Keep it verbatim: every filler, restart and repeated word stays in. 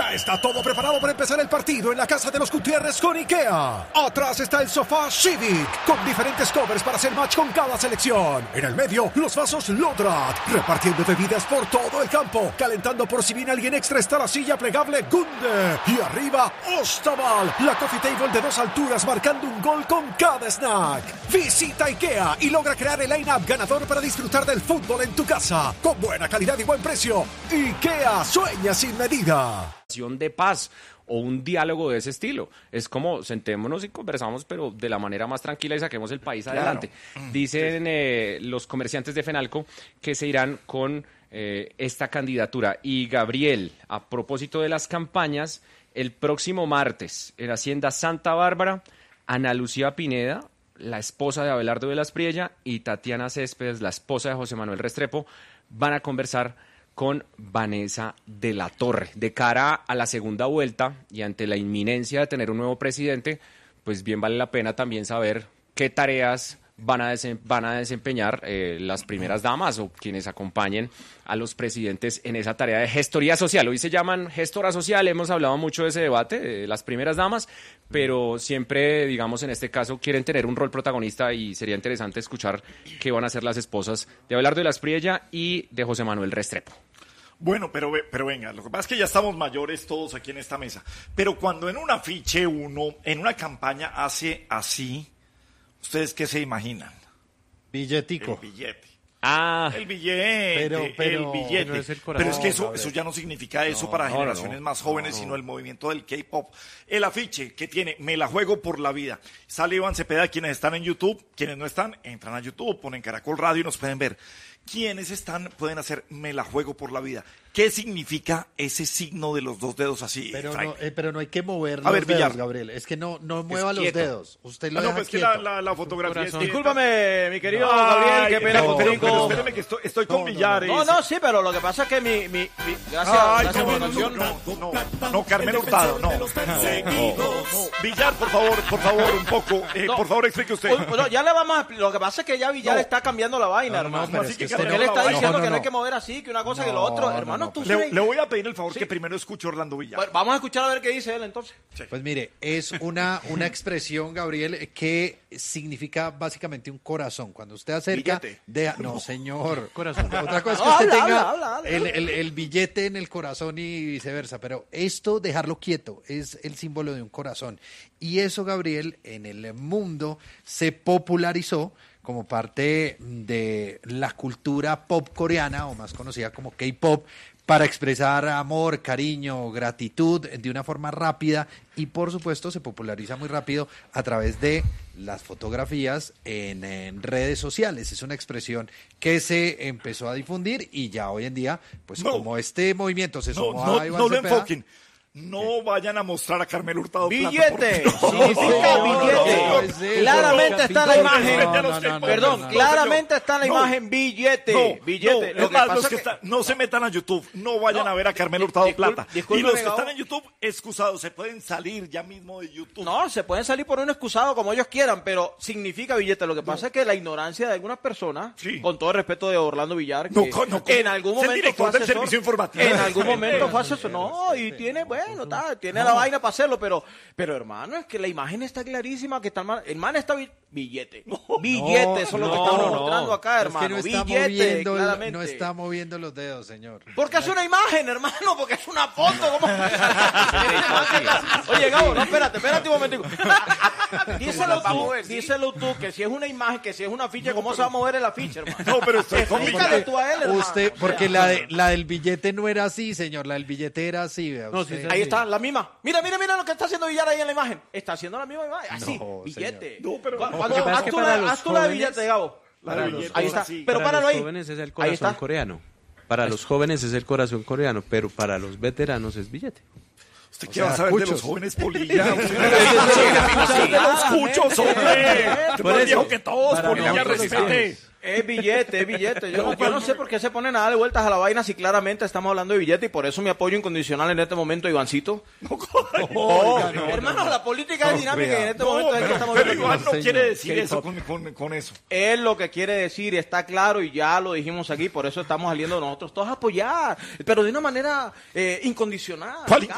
Ya está todo preparado para empezar el partido en la casa de los Gutiérrez con IKEA. Atrás está el sofá Civic, con diferentes covers para hacer match con cada selección. En el medio, los vasos Lodrat, repartiendo bebidas por todo el campo. Calentando por si viene alguien extra está la silla plegable Gunde. Y arriba, Ostaval, la coffee table de dos alturas marcando un gol con cada snack. Visita IKEA y logra crear el line-up ganador para disfrutar del fútbol en tu casa. Con buena calidad y buen precio. IKEA, sueña sin medida. De paz o un diálogo de ese estilo. Es como sentémonos y conversamos, pero de la manera más tranquila y saquemos el país adelante. Claro. Dicen eh, los comerciantes de Fenalco que se irán con eh, esta candidatura. Y Gabriel, a propósito de las campañas, el próximo martes en Hacienda Santa Bárbara, Ana Lucía Pineda, la esposa de Abelardo de las Priella, y Tatiana Céspedes, la esposa de José Manuel Restrepo, van a conversar con Vanessa de la Torre. De cara a la segunda vuelta y ante la inminencia de tener un nuevo presidente, pues bien vale la pena también saber qué tareas van a, desem- van a desempeñar eh, las primeras damas o quienes acompañen a los presidentes en esa tarea de gestoría social. Hoy se llaman gestora social, hemos hablado mucho de ese debate, de las primeras damas, pero siempre, digamos, en este caso quieren tener un rol protagonista y sería interesante escuchar qué van a hacer las esposas de Abelardo de las Priella y de José Manuel Restrepo. Bueno, pero, pero venga, lo que pasa es que ya estamos mayores todos aquí en esta mesa. Pero cuando en un afiche uno, en una campaña hace así, ¿ustedes qué se imaginan? Billetico. El billete. Ah, el billete, pero, pero, el billete. Pero es, el pero es que eso, eso ya no significa eso no, para no, generaciones no, más jóvenes, no. sino el movimiento del K-pop. El afiche que tiene, me la juego por la vida. Sale Iván Cepeda, quienes están en YouTube, quienes no están, entran a YouTube, ponen Caracol Radio y nos pueden ver. Quienes están, pueden hacer, me la juego por la vida. ¿Qué significa ese signo de los dos dedos así, Pero Frank? no, eh, pero no hay que mover A los ver, dedos, Villar. Gabriel. Es que no, no mueva los quieto. dedos. Usted lo Ah, no, deja pues que quieto. la, la, la fotografía es Discúlpame, mi querido Ay, Gabriel, qué pena no, pero, contigo. pero espéreme que estoy, estoy con No, no, Villares. No, no, sí, pero lo que pasa es que mi... mi, mi gracias, Ay, gracias no, por la no, canción. no, no, no, no, Carmen Hurtado, no. No, no. Villar, por favor, por favor, un poco, eh, No. por favor, explique usted. Uy, no, ya le vamos a... Lo que pasa es que ya Villar No. está cambiando la vaina, No, no, hermano. pero Así es que que usted usted Él está no, diciendo no, que no no. hay que mover así, que una cosa que No, lo otro. no, Hermano, no. tú Le, sí. le voy a pedir el favor Sí. que primero escuche Orlando Villar. Bueno, vamos a escuchar a ver qué dice él entonces. Pues mire, es una, una expresión, Gabriel, que significa básicamente un corazón. Cuando usted acerca... Billete. Deja, no, señor. Corazón. Otra cosa es que No, usted habla, tenga habla, habla, el, habla. el- el billete en el corazón y viceversa. Pero esto, dejarlo quieto, es el símbolo de un corazón. Y eso, Gabriel, en el mundo se popularizó como parte de la cultura pop coreana, o más conocida como K-pop, para expresar amor, cariño, gratitud de una forma rápida y por supuesto se populariza muy rápido a través de las fotografías en, en redes sociales. Es una expresión que se empezó a difundir y ya hoy en día, pues No. como este movimiento se No, sumó no, a Iván no lo Cepeda, enfoquen. No vayan a mostrar a Carmel Hurtado plata, Billete, por favor. significa No, no, billete. no, es eso. Claramente está la No, imagen. no, no, no, no, Perdón, no, no, claramente no, está la no. imagen billete. No, billete. no, Lo es que más, pasa los es que que- están, no se metan a YouTube, no vayan No, a ver a Carmel di- Hurtado discul- Plata. Y discúlpeme, los que Gabo. están en YouTube, excusados, se pueden salir ya mismo de YouTube. No, se pueden salir por un excusado como ellos quieran, pero significa billete. Lo que pasa es que la ignorancia de algunas personas, Sí. con todo el respeto de Orlando Villar, No, que co- no, co- en algún es el momento director fue del asesor, servicio informativo. en algún Sí. momento fue asesor, no, y tiene, bueno, está, tiene la vaina para hacerlo, pero, pero hermano, es que la imagen está clarísima, que está el man, el man está bi- billete, billete, eso es lo que no, estamos no, no. mostrando acá, es hermano, que no está, billete, moviendo, el- claramente. no está moviendo los dedos, señor. Porque es una imagen, hermano, porque es una foto. ¿Cómo? Oye, Gabo, no, espérate, espérate un momentico. Díselo tú, díselo tú, que si es una imagen, que si es una afiche, ¿cómo se va a mover el afiche, hermano? No, pero estoy con Explícale Villar. tú a él, hermano. Usted, porque la, de, la del billete no era así, señor, la del billete era así, vea No, usted. sí, Ahí está, la misma. Mira, mira, mira lo que está haciendo Villar ahí en la imagen. Está haciendo la misma imagen. Así, No, billete. No, pero- Cu- no, cuando- lo que pasa haz es que tú para la- los haz tú la de jóvenes- billete, Gabo. Para Para los los Ahí está. sí. Pero para páralo los ahí. jóvenes es el Ahí corazón está. coreano. Para los jóvenes es el corazón coreano, pero para los veteranos es billete. ¿Usted O qué va a sea, saber de cuchos. los jóvenes polilla? Usted de los cuchos, hombre. Usted más viejo que todos, Para polilla, nosotros respete. Es billete, es billete. Yo, yo no sé por qué se ponen a darle vueltas a la vaina si claramente estamos hablando de billete y por eso mi apoyo incondicional en este momento, Ivancito. Oh, hermano, la política es dinámica y en este No, momento es que pero, estamos pero viendo. igual no señor. quiere decir K-pop. eso con, con, con eso. Es lo que quiere decir, está claro y ya lo dijimos aquí, por eso estamos saliendo nosotros todos a apoyar, pero de una manera eh, incondicional. ¿Cuál